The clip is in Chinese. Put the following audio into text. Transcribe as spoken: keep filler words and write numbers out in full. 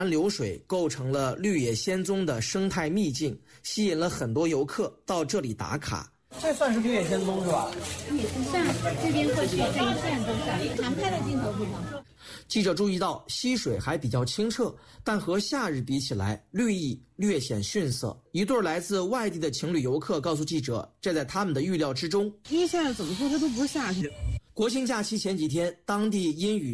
流水构成了绿野仙踪的生态秘境，吸引了很多游客到这里打卡。 这算是绿野仙踪是吧？ 也是像这边过去这一片都算，航拍的镜头不同。 记者注意到，溪水还比较清澈，但和夏日比起来，绿意略显逊色。一对来自外地的情侣游客告诉记者，这在他们的预料之中。 因为现在怎么说，它都不是夏天。 国庆假期前几天，当地阴雨